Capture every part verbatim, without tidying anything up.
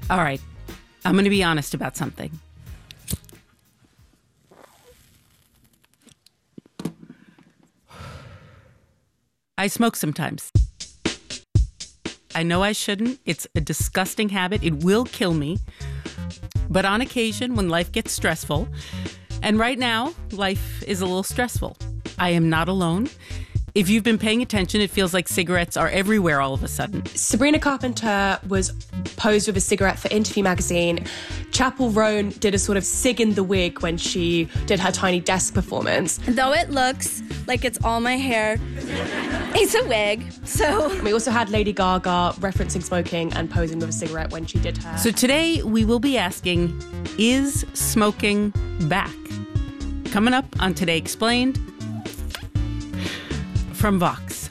All right, I'm going to be honest about something. I smoke sometimes. I know I shouldn't. It's a disgusting habit. It will kill me. But on occasion, when life gets stressful, and right now, life is a little stressful, I am not alone. If you've been paying attention, it feels like cigarettes are everywhere all of a sudden. Sabrina Carpenter was posed with a cigarette for Interview magazine. Chappell Roan did a sort of Sig in the Wig when she did her Tiny Desk performance. Though it looks like it's all my hair, it's a wig, so... We also had Lady Gaga referencing smoking and posing with a cigarette when she did her... So today we will be asking, is smoking back? Coming up on Today Explained, from Vox.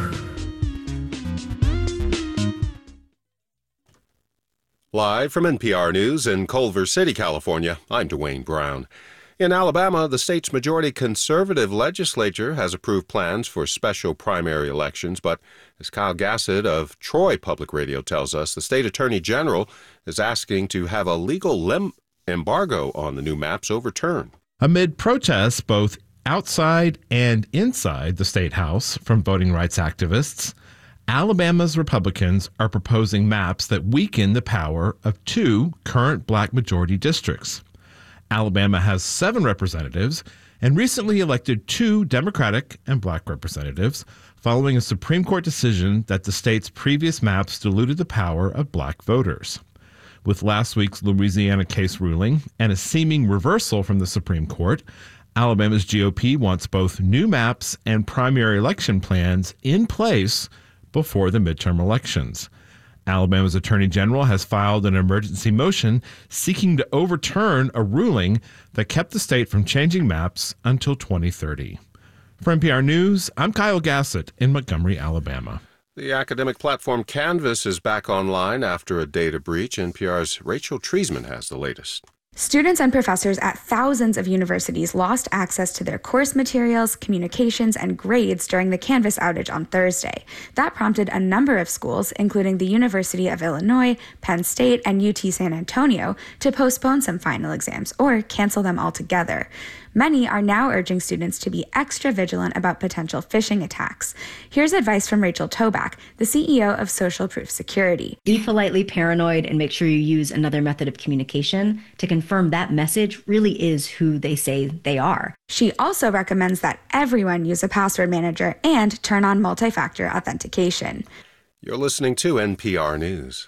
Live from N P R News in Culver City, California, I'm Dwayne Brown. In Alabama, the state's majority conservative legislature has approved plans for special primary elections, but as Kyle Gassett of Troy Public Radio tells us, the state attorney general is asking to have a legal lem- embargo on the new maps overturned. Amid protests both outside and inside the state house from voting rights activists, Alabama's Republicans are proposing maps that weaken the power of two current black majority districts. Alabama has seven representatives and recently elected two Democratic and black representatives following a Supreme Court decision that the state's previous maps diluted the power of black voters. With last week's Louisiana case ruling and a seeming reversal from the Supreme Court, Alabama's G O P wants both new maps and primary election plans in place before the midterm elections. Alabama's Attorney General has filed an emergency motion seeking to overturn a ruling that kept the state from changing maps until twenty thirty. For N P R News, I'm Kyle Gassett in Montgomery, Alabama. The academic platform Canvas is back online after a data breach. N P R's Rachel Treisman has the latest. Students and professors at thousands of universities lost access to their course materials, communications, and grades during the Canvas outage on Thursday. That prompted a number of schools, including the University of Illinois, Penn State, and U T San Antonio, to postpone some final exams or cancel them altogether. Many are now urging students to be extra vigilant about potential phishing attacks. Here's advice from Rachel Toback, the C E O of Social Proof Security. Be politely paranoid and make sure you use another method of communication to confirm that message really is who they say they are. She also recommends that everyone use a password manager and turn on multi-factor authentication. You're listening to N P R News.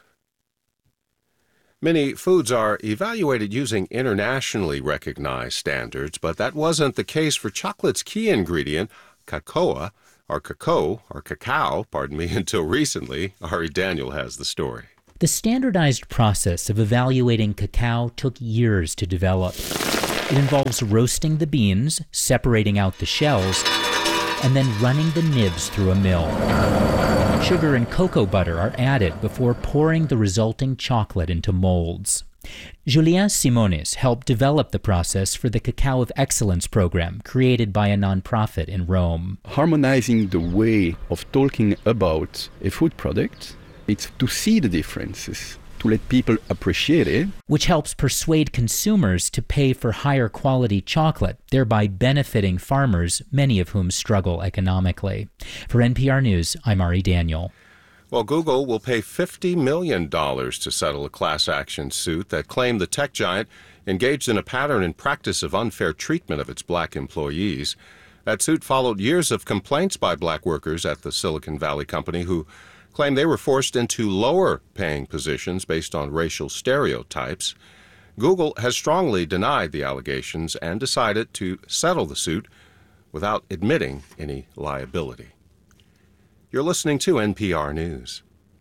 Many foods are evaluated using internationally recognized standards, but that wasn't the case for chocolate's key ingredient, cocoa, or cacao, or cacao, pardon me, until recently. Ari Daniel has the story. The standardized process of evaluating cacao took years to develop. It involves roasting the beans, separating out the shells, and then running the nibs through a mill. Sugar and cocoa butter are added before pouring the resulting chocolate into molds. Julien Simonis helped develop the process for the Cacao of Excellence program created by a nonprofit in Rome. Harmonizing the way of talking about a food product, it's to see the differences, to let people appreciate it. Which helps persuade consumers to pay for higher quality chocolate, thereby benefiting farmers, many of whom struggle economically. For N P R News, I'm Ari Daniel. Well, Google will pay fifty million dollars to settle a class action suit that claimed the tech giant engaged in a pattern and practice of unfair treatment of its black employees. That suit followed years of complaints by black workers at the Silicon Valley company who claim they were forced into lower-paying positions based on racial stereotypes. Google has strongly denied the allegations and decided to settle the suit without admitting any liability. You're listening to N P R News.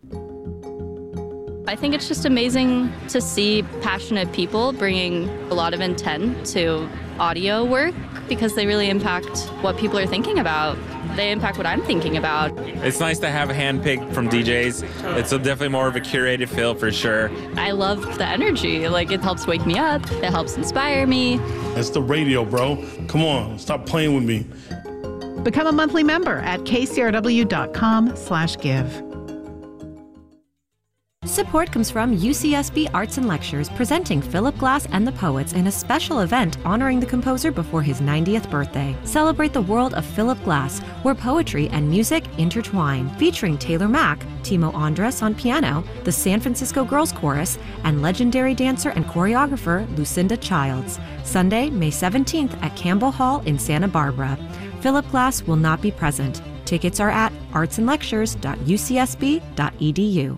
I think it's just amazing to see passionate people bringing a lot of intent to audio work because they really impact what people are thinking about. They impact what I'm thinking about. It's nice to have a handpicked from D Js. It's a definitely more of a curated feel for sure. I love the energy. Like, it helps wake me up. It helps inspire me. That's the radio, bro. Come on, stop playing with me. Become a monthly member at k c r w dot com slash give. Support comes from U C S B Arts and Lectures, presenting Philip Glass and the Poets in a special event honoring the composer before his ninetieth birthday. Celebrate the world of Philip Glass, where poetry and music intertwine, featuring Taylor Mack, Timo Andres on piano, the San Francisco Girls Chorus, and legendary dancer and choreographer Lucinda Childs. Sunday, May seventeenth at Campbell Hall in Santa Barbara. Philip Glass will not be present. Tickets are at arts and lectures dot u c s b dot e d u.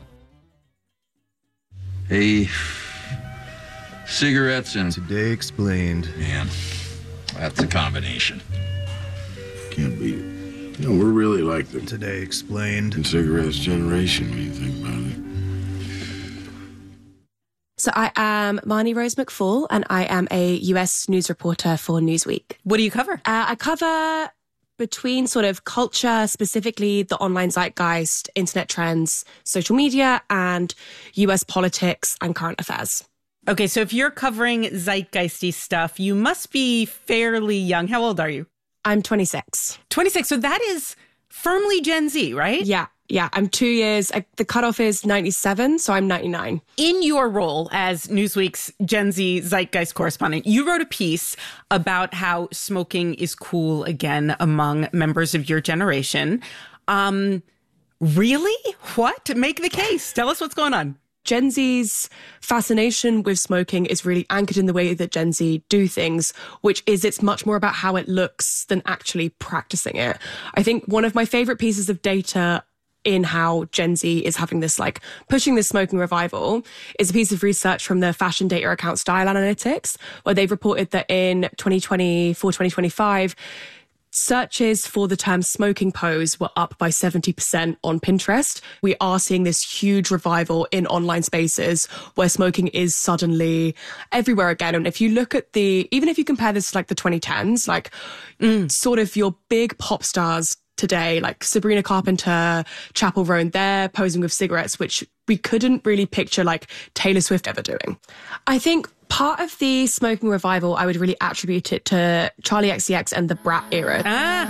Hey, cigarettes and... Today Explained. Man, that's a combination. Can't beat it. You know, we're really like the Today Explained and cigarettes generation when you think about it. So I am Marnie Rose McFall, and I am a U S news reporter for Newsweek. What do you cover? Uh, I cover between sort of culture, specifically the online zeitgeist, internet trends, social media, and U S politics and current affairs. Okay, so if you're covering zeitgeisty stuff, you must be fairly young. How old are you? I'm twenty-six. twenty-six, so that is firmly Gen Z, right? Yeah, yeah. I'm two years. I, the cutoff is ninety-seven, so I'm ninety-nine. In your role as Newsweek's Gen Z zeitgeist correspondent, you wrote a piece about how smoking is cool again among members of your generation. Um, really? What? Make the case. Tell us what's going on. Gen Z's fascination with smoking is really anchored in the way that Gen Z do things, which is it's much more about how it looks than actually practicing it. I think one of my favorite pieces of data in how Gen Z is having this, like, pushing this smoking revival is a piece of research from the fashion data account Style Analytics, where they've reported that in twenty twenty-four, twenty twenty-five, searches for the term smoking pose were up by seventy percent on Pinterest. We are seeing this huge revival in online spaces where smoking is suddenly everywhere again. And if you look at the, even if you compare this to like the twenty tens, like mm. sort of your big pop stars today, like Sabrina Carpenter, Chappell Roan, they're posing with cigarettes, which we couldn't really picture like Taylor Swift ever doing. I think part of the smoking revival, I would really attribute it to Charli X C X and the Brat era. Ah.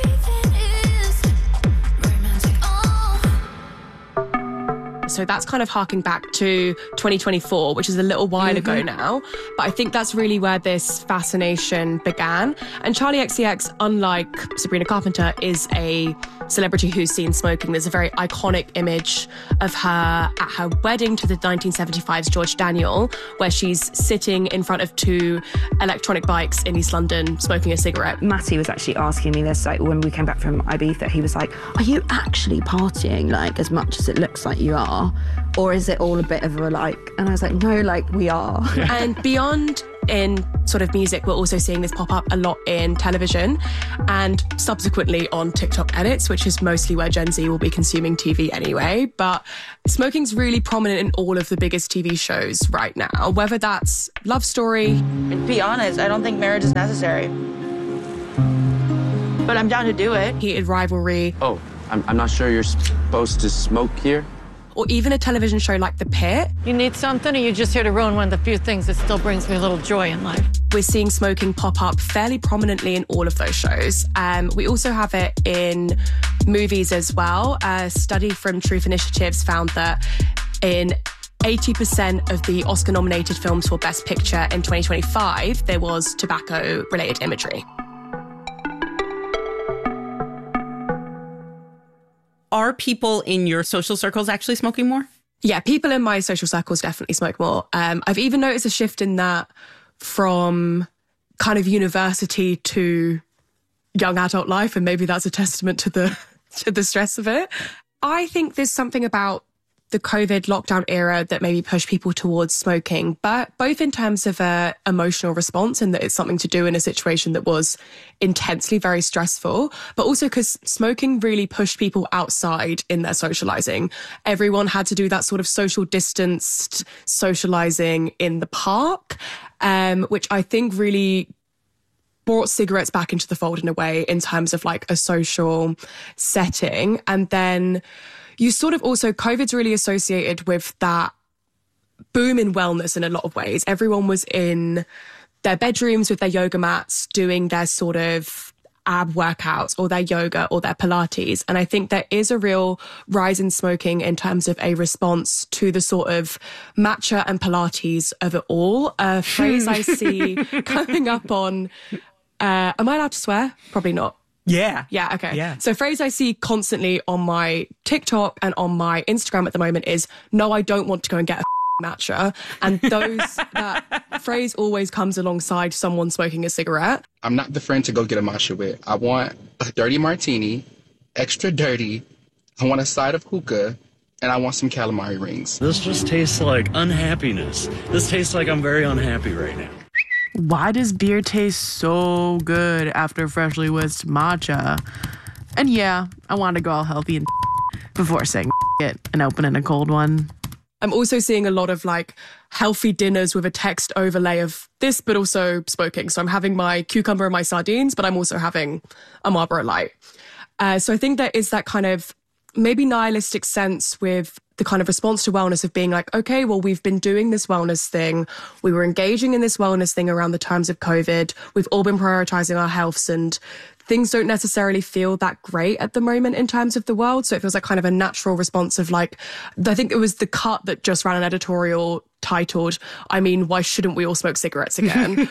So that's kind of harking back to twenty twenty-four, which is a little while mm-hmm. ago now. But I think that's really where this fascination began. And Charli X C X, unlike Sabrina Carpenter, is a celebrity who's seen smoking. There's a very iconic image of her at her wedding to the nineteen seventy-five's George Daniel, where she's sitting in front of two electronic bikes in East London smoking a cigarette. Matty was actually asking me this, like, when we came back from Ibiza, he was like, are you actually partying, like, as much as it looks like you are? Or is it all a bit of a like? And I was like, no, like, we are. Yeah. And beyond in sort of music, we're also seeing this pop up a lot in television and subsequently on TikTok edits, which is mostly where Gen Z will be consuming T V anyway. But smoking's really prominent in all of the biggest T V shows right now, whether that's Love Story. To be honest, I don't think marriage is necessary. But I'm down to do it. Heated rivalry. Oh, I'm, I'm not sure you're supposed to smoke here. Or even a television show like The Pit. You need something, or you're just here to ruin one of the few things that still brings me a little joy in life? We're seeing smoking pop up fairly prominently in all of those shows. Um, we also have it in movies as well. A study from Truth Initiatives found that in eighty percent of the Oscar-nominated films for Best Picture in twenty twenty-five, there was tobacco-related imagery. Are people in your social circles actually smoking more? Yeah, people in my social circles definitely smoke more. Um, I've even noticed a shift in that from kind of university to young adult life, and maybe that's a testament to the to the stress of it. I think there's something about the COVID lockdown era that maybe pushed people towards smoking, but both in terms of a emotional response and that it's something to do in a situation that was intensely very stressful, but also because smoking really pushed people outside in their socializing. Everyone had to do that sort of social distanced socializing in the park, um, which I think really brought cigarettes back into the fold in a way in terms of like a social setting. And then you sort of also, COVID's really associated with that boom in wellness in a lot of ways. Everyone was in their bedrooms with their yoga mats doing their sort of ab workouts or their yoga or their Pilates. And I think there is a real rise in smoking in terms of a response to the sort of matcha and Pilates of it all. A phrase I see coming up on, uh, am I allowed to swear? Probably not. Yeah. Yeah, okay. Yeah. So a phrase I see constantly on my TikTok and on my Instagram at the moment is, no, I don't want to go and get a matcha. And those that phrase always comes alongside someone smoking a cigarette. I'm not the friend to go get a matcha with. I want a dirty martini, extra dirty. I want a side of hookah, and I want some calamari rings. This just tastes like unhappiness. This tastes like I'm very unhappy right now. Why does beer taste so good after freshly whisked matcha? And yeah, I want to go all healthy and before saying it and opening a cold one. I'm also seeing a lot of like healthy dinners with a text overlay of this, but also smoking. So I'm having my cucumber and my sardines, but I'm also having a Marlboro Light. Uh, so I think there is that kind of maybe nihilistic sense with the kind of response to wellness of being like, okay, well, we've been doing this wellness thing. We were engaging in this wellness thing around the times of COVID. We've all been prioritizing our healths, and things don't necessarily feel that great at the moment in terms of the world. So it feels like kind of a natural response of like, I think it was The Cut that just ran an editorial titled, I mean, why shouldn't we all smoke cigarettes again?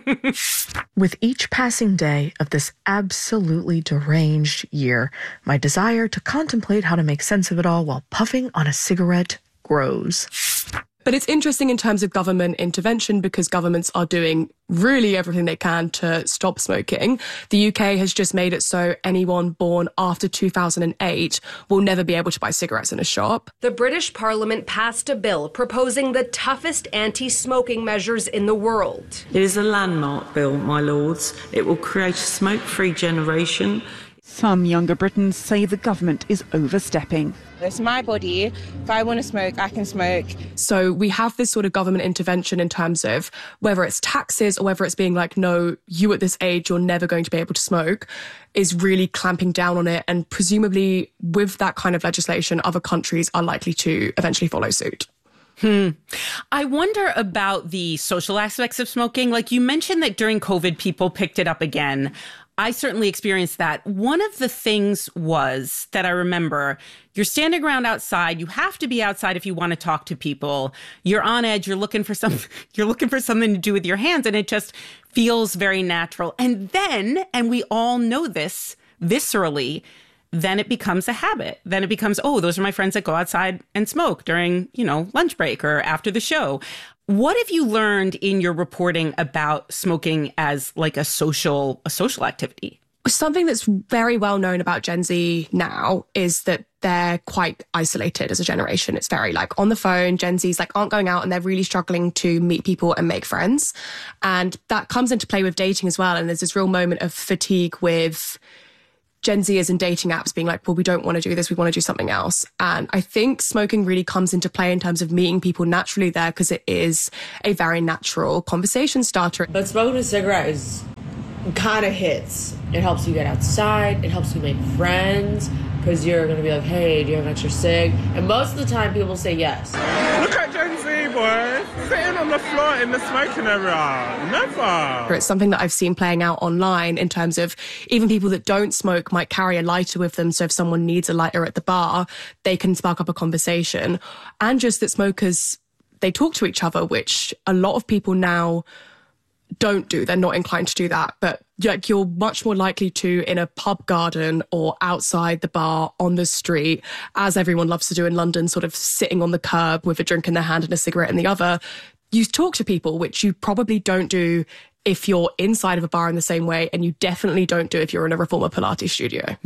With each passing day of this absolutely deranged year, my desire to contemplate how to make sense of it all while puffing on a cigarette grows. But it's interesting in terms of government intervention because governments are doing really everything they can to stop smoking. The U K has just made it so anyone born after two thousand eight will never be able to buy cigarettes in a shop. The British Parliament passed a bill proposing the toughest anti-smoking measures in the world. It is a landmark bill, my lords. It will create a smoke-free generation. Some younger Britons say the government is overstepping. It's my body. If I want to smoke, I can smoke. So we have this sort of government intervention in terms of whether it's taxes or whether it's being like, no, you at this age, you're never going to be able to smoke, is really clamping down on it. And presumably with that kind of legislation, other countries are likely to eventually follow suit. Hmm. I wonder about the social aspects of smoking. Like you mentioned that during COVID, people picked it up again. I certainly experienced that. One of the things was that I remember you're standing around outside. You have to be outside if you want to talk to people. You're on edge. You're looking for some, you're looking for something to do with your hands, and it just feels very natural. And then, and we all know this viscerally, then it becomes a habit. Then it becomes, oh, those are my friends that go outside and smoke during, you know, lunch break or after the show. What have you learned in your reporting about smoking as like a social, a social activity? Something that's very well known about Gen Z now is that they're quite isolated as a generation. It's very like on the phone. Gen Zs like aren't going out and they're really struggling to meet people and make friends. And that comes into play with dating as well. And there's this real moment of fatigue with Gen Zers and dating apps being like, well, we don't want to do this. We want to do something else. And I think smoking really comes into play in terms of meeting people naturally there because it is a very natural conversation starter. But smoking a cigarette is kind of hits. It helps you get outside. It helps you make friends because you're going to be like, hey, do you have an extra cig? And most of the time people say yes. Look at Gen Z, boy. Sitting on the floor in the smoking area. Never. It's something that I've seen playing out online in terms of even people that don't smoke might carry a lighter with them. So if someone needs a lighter at the bar, they can spark up a conversation. And just that smokers, they talk to each other, which a lot of people now don't do. They're not inclined to do that. But like you're much more likely to in a pub garden or outside the bar on the street, as everyone loves to do in London, sort of sitting on the curb with a drink in their hand and a cigarette in the other. You talk to people, which you probably don't do if you're inside of a bar in the same way. And you definitely don't do if you're in a Reformer Pilates studio.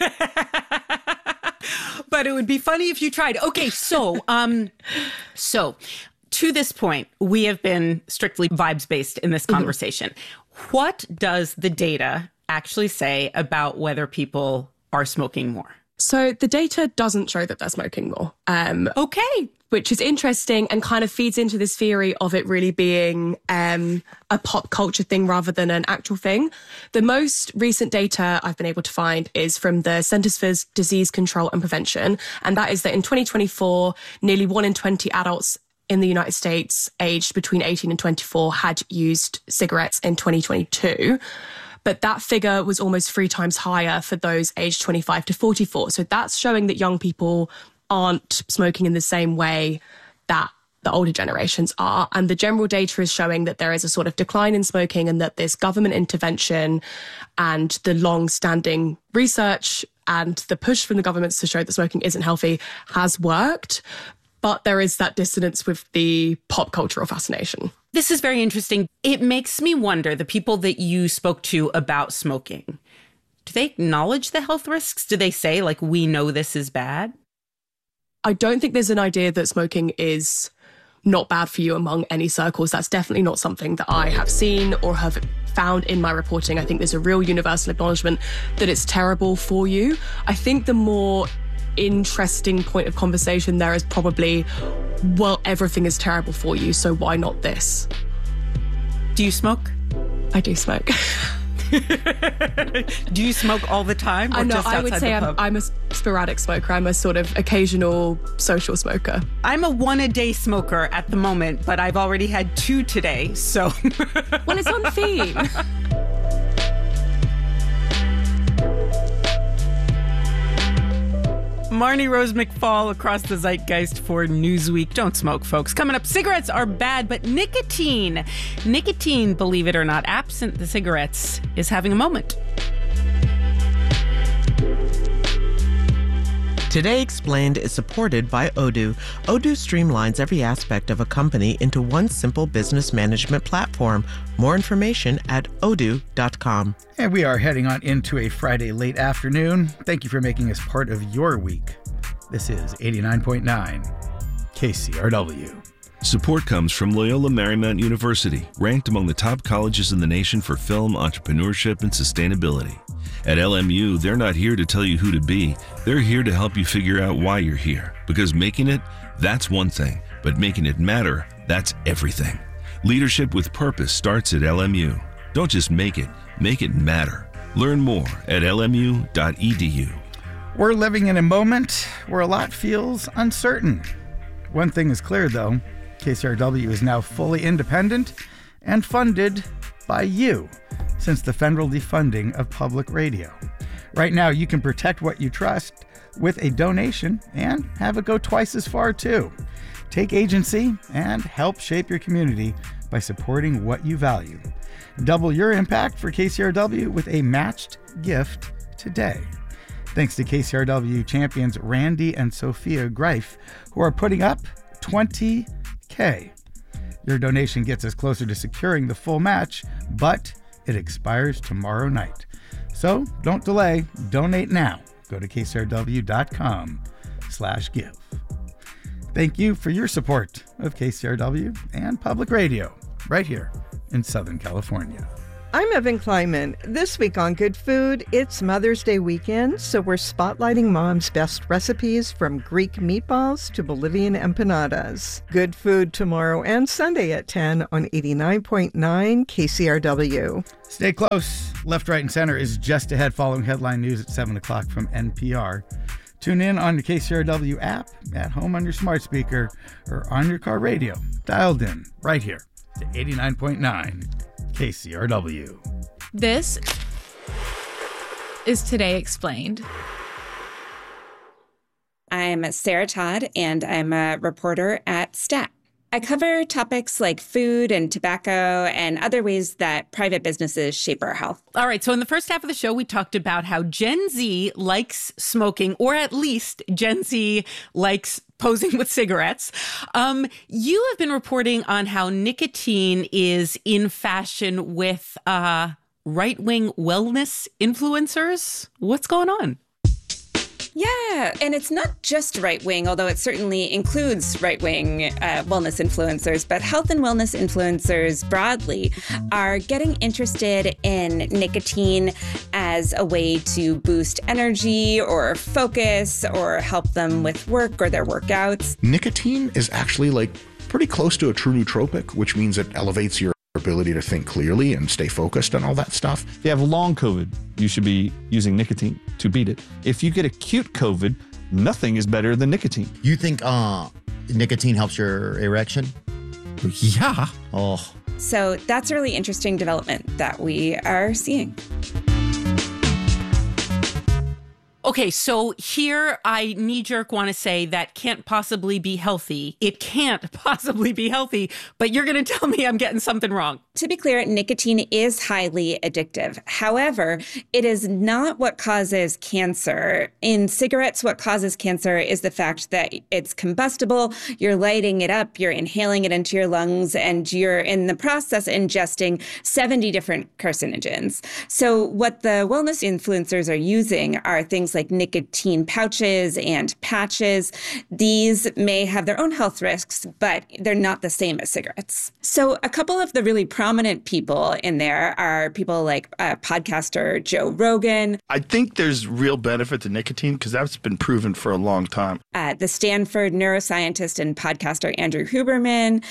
But it would be funny if you tried. Okay, so, um, so... to this point, we have been strictly vibes-based in this conversation. Mm-hmm. What does the data actually say about whether people are smoking more? So the data doesn't show that they're smoking more. Um, okay. Which is interesting and kind of feeds into this theory of it really being um, a pop culture thing rather than an actual thing. The most recent data I've been able to find is from the Centers for Disease Control and Prevention. And that is that in twenty twenty-four, nearly one in twenty adults in the United States aged between eighteen and twenty-four had used cigarettes in twenty twenty-two. But that figure was almost three times higher for those aged twenty-five to forty-four. So that's showing that young people aren't smoking in the same way that the older generations are. And the general data is showing that there is a sort of decline in smoking and that this government intervention and the long-standing research and the push from the governments to show that smoking isn't healthy has worked. But there is that dissonance with the pop cultural fascination. This is very interesting. It makes me wonder, the people that you spoke to about smoking, do they acknowledge the health risks? Do they say, like, we know this is bad? I don't think there's an idea that smoking is not bad for you among any circles. That's definitely not something that I have seen or have found in my reporting. I think there's a real universal acknowledgement that it's terrible for you. I think the more interesting point of conversation there is probably, well, everything is terrible for you, so why not this? Do you smoke? I do smoke. Do you smoke all the time? Or I know, just I would say I'm, I'm a sporadic smoker. I'm a sort of occasional social smoker. I'm a one a day smoker at the moment, but I've already had two today, so. Well, it's on theme. Marnie Rose McFall across the zeitgeist for Newsweek. Don't smoke, folks. Coming up, cigarettes are bad, but nicotine, nicotine, believe it or not, absent the cigarettes, is having a moment. Today Explained is supported by Odoo. Odoo streamlines every aspect of a company into one simple business management platform. More information at odoo dot com. And we are heading on into a Friday late afternoon. Thank you for making us part of your week. This is eighty-nine point nine K C R W. Support comes from Loyola Marymount University, ranked among the top colleges in the nation for film, entrepreneurship, and sustainability. At L M U, they're not here to tell you who to be. They're here to help you figure out why you're here. Because making it, that's one thing. But making it matter, that's everything. Leadership with purpose starts at L M U. Don't just make it, make it matter. Learn more at L M U dot E D U. We're living in a moment where a lot feels uncertain. One thing is clear, though. K C R W is now fully independent and funded by you since the federal defunding of public radio. Right now, you can protect what you trust with a donation and have it go twice as far, too. Take agency and help shape your community by supporting what you value. Double your impact for K C R W with a matched gift today. Thanks to K C R W champions Randy and Sophia Greif, who are putting up twenty K. Your donation gets us closer to securing the full match, but it expires tomorrow night. So don't delay. Donate now. Go to K C R W dot com slash give. Thank you for your support of K C R W and public radio right here in Southern California. I'm Evan Kleiman. This week on Good Food, it's Mother's Day weekend, so we're spotlighting Mom's best recipes from Greek meatballs to Bolivian empanadas. Good Food tomorrow and Sunday at ten on eighty-nine point nine K C R W. Stay close. Left, Right, and Center is just ahead following headline news at seven o'clock from N P R. Tune in on the K C R W app, at home on your smart speaker, or on your car radio. Dialed in right here to eighty-nine point nine K C R W. This is Today Explained. I'm Sarah Todd, and I'm a reporter at Stat. I cover topics like food and tobacco and other ways that private businesses shape our health. All right. So in the first half of the show, we talked about how Gen Z likes smoking, or at least Gen Z likes posing with cigarettes. Um, you have been reporting on how nicotine is in fashion with uh, right-wing wellness influencers. What's going on? Yeah, and it's not just right-wing, although it certainly includes right-wing uh, wellness influencers, but health and wellness influencers broadly are getting interested in nicotine as a way to boost energy or focus or help them with work or their workouts. Nicotine is actually like pretty close to a true nootropic, which means it elevates your ability to think clearly and stay focused and all that stuff. If you have long COVID, you should be using nicotine to beat it. If you get acute COVID, nothing is better than nicotine. You think uh, nicotine helps your erection? Yeah. Oh. So that's a really interesting development that we are seeing. Okay, so here I knee-jerk want to say that can't possibly be healthy. It can't possibly be healthy, but you're going to tell me I'm getting something wrong. To be clear, nicotine is highly addictive. However, it is not what causes cancer. In cigarettes, what causes cancer is the fact that it's combustible, you're lighting it up, you're inhaling it into your lungs, and you're in the process ingesting seventy different carcinogens. So what the wellness influencers are using are things like nicotine pouches and patches. These may have their own health risks, but they're not the same as cigarettes. So a couple of the really prominent people in there are people like uh, podcaster Joe Rogan. I think there's real benefit to nicotine because that's been proven for a long time. Uh, the Stanford neuroscientist and podcaster Andrew Huberman.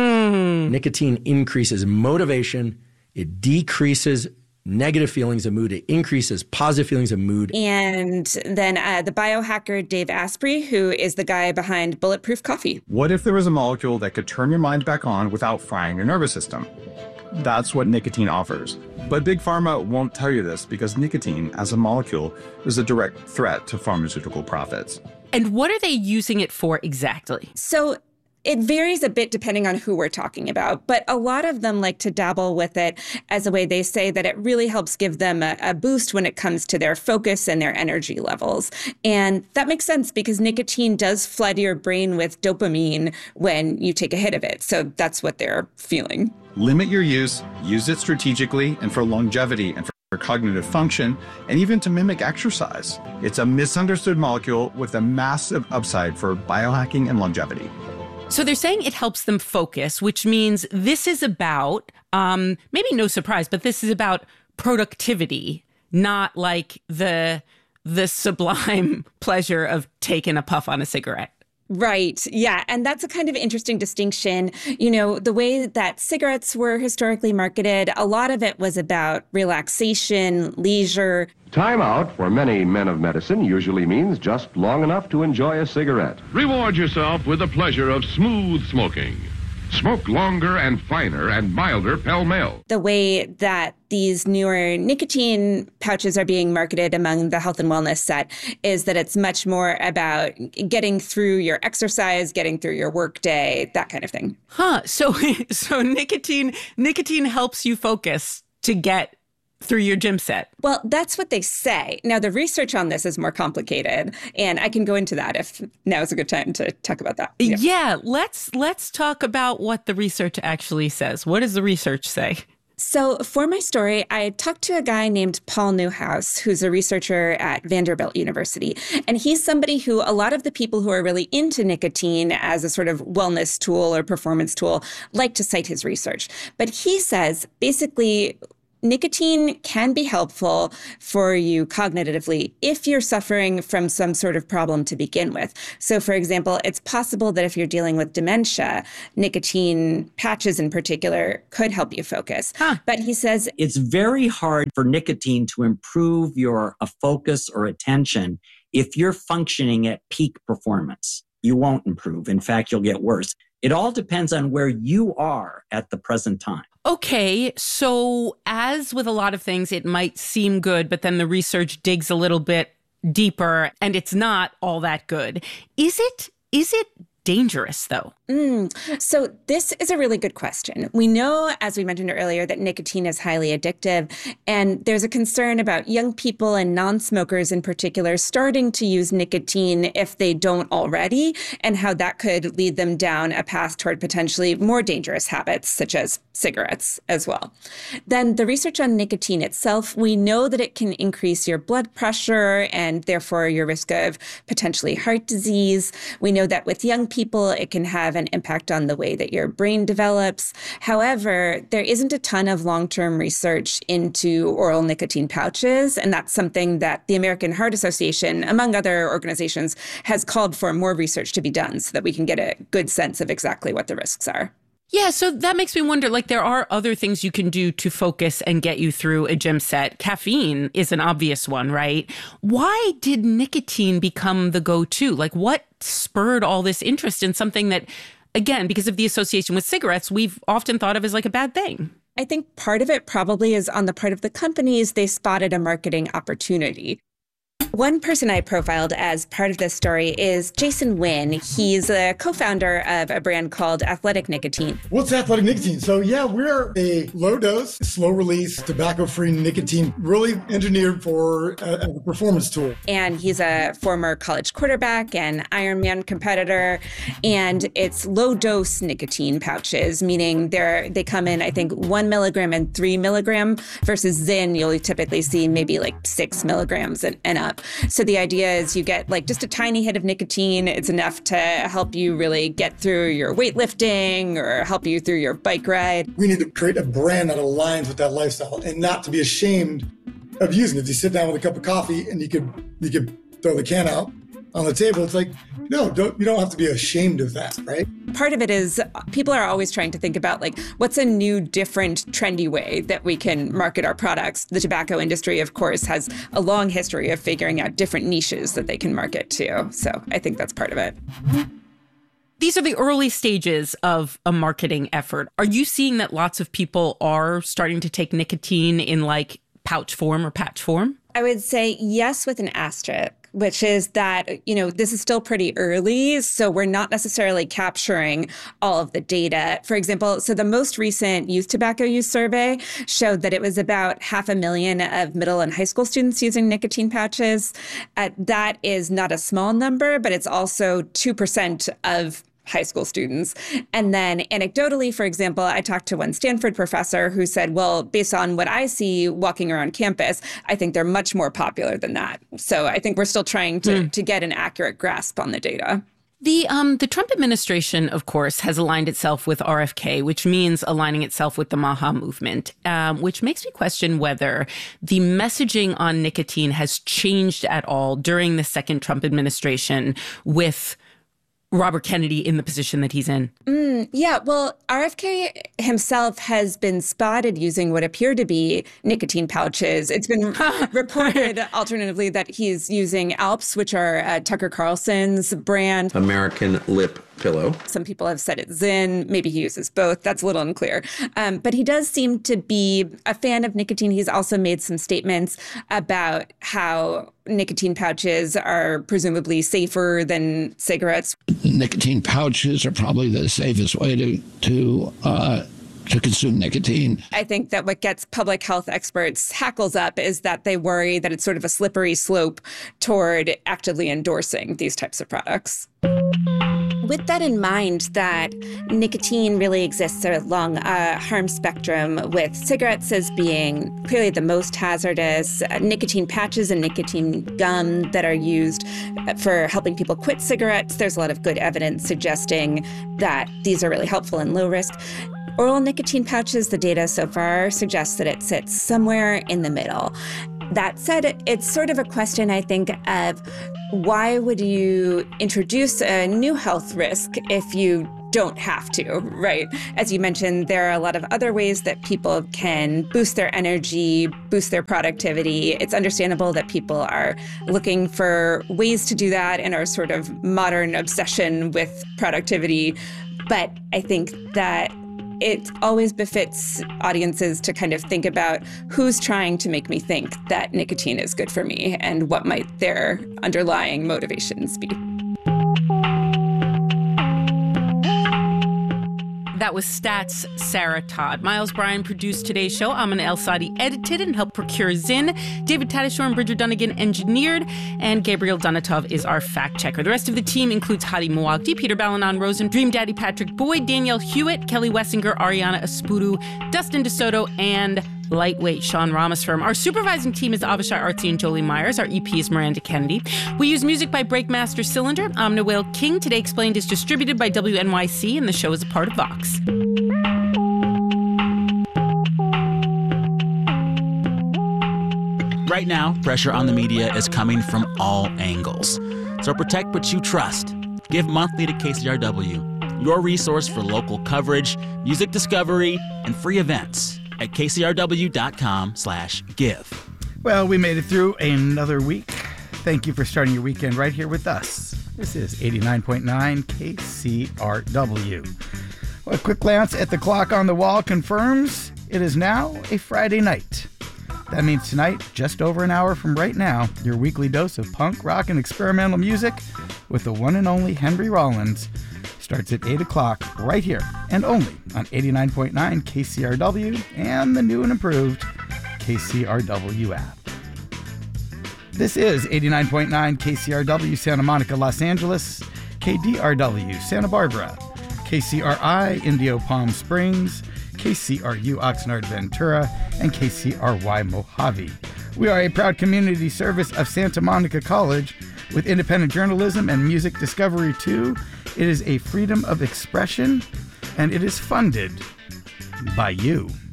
Mm. Nicotine increases motivation. It decreases negative feelings of mood. It increases positive feelings of mood. And then uh, the biohacker Dave Asprey, who is the guy behind Bulletproof Coffee. What if there was a molecule that could turn your mind back on without frying your nervous system? That's what nicotine offers. But Big Pharma won't tell you this because nicotine as a molecule is a direct threat to pharmaceutical profits. And what are they using it for exactly? So it varies a bit depending on who we're talking about, but a lot of them like to dabble with it as a way they say that it really helps give them a, a boost when it comes to their focus and their energy levels. And that makes sense because nicotine does flood your brain with dopamine when you take a hit of it. So that's what they're feeling. Limit your use, use it strategically and for longevity and for cognitive function, and even to mimic exercise. It's a misunderstood molecule with a massive upside for biohacking and longevity. So they're saying it helps them focus, which means this is about, um, maybe no surprise, but this is about productivity, not like the the sublime pleasure of taking a puff on a cigarette. Right. Yeah. And that's a kind of interesting distinction. You know, the way that cigarettes were historically marketed, a lot of it was about relaxation, leisure. Time out for many men of medicine usually means just long enough to enjoy a cigarette. Reward yourself with the pleasure of smooth smoking. Smoke longer and finer and milder pell-mell. The way that these newer nicotine pouches are being marketed among the health and wellness set is that it's much more about getting through your exercise, getting through your workday, that kind of thing. Huh. So, so nicotine, nicotine helps you focus to get through your gym set. Well, that's what they say. Now, the research on this is more complicated, and I can go into that if now is a good time to talk about that. Yeah, yeah let's let's talk about what the research actually says. What does the research say? So for my story, I talked to a guy named Paul Newhouse, who's a researcher at Vanderbilt University. And he's somebody who a lot of the people who are really into nicotine as a sort of wellness tool or performance tool like to cite his research. But he says basically nicotine can be helpful for you cognitively if you're suffering from some sort of problem to begin with. So, for example, it's possible that if you're dealing with dementia, nicotine patches in particular could help you focus. Huh. But he says it's very hard for nicotine to improve your uh, focus or attention if you're functioning at peak performance. You won't improve. In fact, you'll get worse. It all depends on where you are at the present time. Okay, so as with a lot of things, it might seem good, but then the research digs a little bit deeper and it's not all that good. Is it? Is it dangerous, though? Mm. So this is a really good question. We know, as we mentioned earlier, that nicotine is highly addictive, and there's a concern about young people and non-smokers in particular starting to use nicotine if they don't already, and how that could lead them down a path toward potentially more dangerous habits, such as cigarettes as well. Then the research on nicotine itself, we know that it can increase your blood pressure and therefore your risk of potentially heart disease. We know that with young people, it can have an impact on the way that your brain develops. However, there isn't a ton of long-term research into oral nicotine pouches, and that's something that the American Heart Association, among other organizations, has called for more research to be done so that we can get a good sense of exactly what the risks are. Yeah, so that makes me wonder, like, there are other things you can do to focus and get you through a gym set. Caffeine is an obvious one, right? Why did nicotine become the go-to? Like, what spurred all this interest in something that, again, because of the association with cigarettes, we've often thought of as like a bad thing? I think part of it probably is on the part of the companies. They spotted a marketing opportunity. One person I profiled as part of this story is Jason Wynn. He's a co-founder of a brand called Athletic Nicotine. What's Athletic Nicotine? So yeah, we're a low-dose, slow-release, tobacco-free nicotine, really engineered for a, a performance tool. And he's a former college quarterback and Ironman competitor. And it's low-dose nicotine pouches, meaning they're they come in, I think, one milligram and three milligram versus Zyn, you'll typically see maybe like six milligrams and, and up. So the idea is you get like just a tiny hit of nicotine. It's enough to help you really get through your weightlifting or help you through your bike ride. We need to create a brand that aligns with that lifestyle and not to be ashamed of using it. If you sit down with a cup of coffee and you could you could throw the can out on the table, it's like, no, don't, you don't have to be ashamed of that, right? Part of it is people are always trying to think about like, what's a new, different, trendy way that we can market our products? The tobacco industry, of course, has a long history of figuring out different niches that they can market to. So I think that's part of it. These are the early stages of a marketing effort. Are you seeing that lots of people are starting to take nicotine in like pouch form or patch form? I would say yes with an asterisk, which is that, you know, this is still pretty early, so we're not necessarily capturing all of the data. For example, so the most recent youth tobacco use survey showed that it was about half a million of middle and high school students using nicotine pouches. Uh, that is not a small number, but it's also two percent of high school students. And then anecdotally, for example, I talked to one Stanford professor who said, well, based on what I see walking around campus, I think they're much more popular than that. So I think we're still trying to, mm. to get an accurate grasp on the data. The um the Trump administration, of course, has aligned itself with R F K, which means aligning itself with the MAHA movement, um, which makes me question whether the messaging on nicotine has changed at all during the second Trump administration with Robert Kennedy in the position that he's in. Mm, yeah, well, R F K himself has been spotted using what appear to be nicotine pouches. It's been reported alternatively that he's using Alps, which are uh, Tucker Carlson's brand. American Lip Pillow. Some people have said it's Zyn. Maybe he uses both. That's a little unclear. Um, but he does seem to be a fan of nicotine. He's also made some statements about how nicotine pouches are presumably safer than cigarettes. Nicotine pouches are probably the safest way to to uh, to consume nicotine. I think that what gets public health experts' hackles up is that they worry that it's sort of a slippery slope toward actively endorsing these types of products. With that in mind, that nicotine really exists along a harm spectrum, with cigarettes as being clearly the most hazardous, uh, nicotine patches and nicotine gum that are used for helping people quit cigarettes. There's a lot of good evidence suggesting that these are really helpful and low risk. Oral nicotine pouches, the data so far suggests that it sits somewhere in the middle. That said, it's sort of a question, I think, of why would you introduce a new health risk if you don't have to, right? As you mentioned, there are a lot of other ways that people can boost their energy, boost their productivity. It's understandable that people are looking for ways to do that in our sort of modern obsession with productivity. But I think that it always befits audiences to kind of think about who's trying to make me think that nicotine is good for me and what might their underlying motivations be. That was Stats Sarah Todd. Miles Bryan produced today's show. Amina El-Sadi edited and helped procure Zyn. David Tatasciore and Bridger Dunnigan engineered. And Gabriel Donatov is our fact checker. The rest of the team includes Hadi Muwagdi, Peter Balanon Rosen, Dream Daddy Patrick Boyd, Danielle Hewitt, Kelly Wessinger, Ariana Espuru, Dustin DeSoto, and lightweight Sean Ramasfirm. Our supervising team is Avishai Artsy and Jolie Myers. Our E P is Miranda Kennedy. We use music by Breakmaster Cylinder. I'm Noel King. Today Explained is distributed by W N Y C, and the show is a part of Vox. Right now, pressure on the media is coming from all angles. So protect what you trust. Give monthly to K C R W, your resource for local coverage, music discovery, and free events at kcrw.com slash give. Well, we made it through another week. Thank you for starting your weekend right here with us. This is eighty-nine point nine K C R W. Well, a quick glance at the clock on the wall confirms it is now a Friday night. That means tonight, just over an hour from right now, your weekly dose of punk, rock, and experimental music with the one and only Henry Rollins starts at eight o'clock right here and only on eighty-nine point nine K C R W and the new and improved K C R W app. This is eighty-nine point nine K C R W Santa Monica, Los Angeles, K D R W Santa Barbara, K C R I Indio Palm Springs, K C R U Oxnard Ventura, and K C R Y Mojave. We are a proud community service of Santa Monica College with independent journalism and music discovery too. It is a freedom of expression, and it is funded by you.